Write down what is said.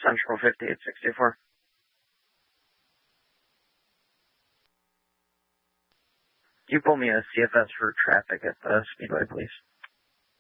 Central 5864. Can you pull me a CFS for traffic at the Speedway, please?